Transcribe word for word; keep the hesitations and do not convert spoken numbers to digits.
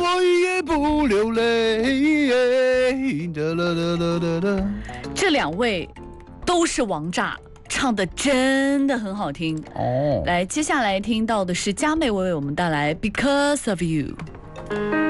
也不流泪。哒啦哒啦哒哒。 这两位都是王炸，唱的真的很好听哦。来，接下来听到的是佳妹为我们带来《Because of You》。